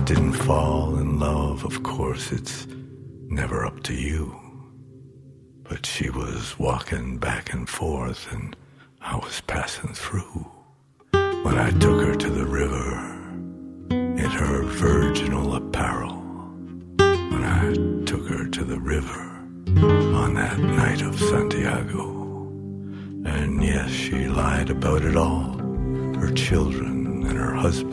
didn't fall in love, of course, it's never up to you. But she was walking back and forth, and I was passing through. When I took her to the river in her virginal apparel, when I took her to the river on that night of Santiago. And yes, she lied about it all, her children and her husband.